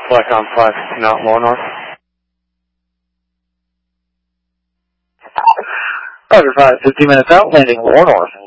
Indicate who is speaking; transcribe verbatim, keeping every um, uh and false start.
Speaker 1: Flycom five fifteen out, low north.
Speaker 2: Roger, five, fifteen minutes out, landing low north.